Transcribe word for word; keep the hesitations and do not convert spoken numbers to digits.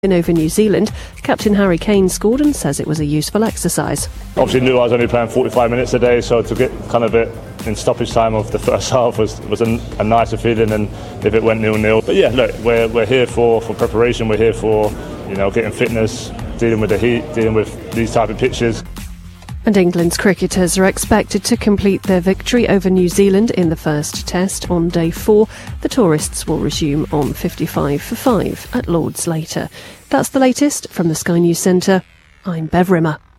Over New Zealand, Captain Harry Kane scored and says it was a useful exercise. Obviously knew I was only playing forty-five minutes a day, so to get kind of it in stoppage time of the first half was, was a, a nicer feeling than if it went nil-nil. But yeah, look, we're, we're here for, for preparation, we're here for, you know, getting fitness, dealing with the heat, dealing with these type of pitches. And England's cricketers are expected to complete their victory over New Zealand in the first test on day four. The tourists will resume on fifty-five for five at Lord's later. That's the latest from the Sky News Centre. I'm Bev Rimmer.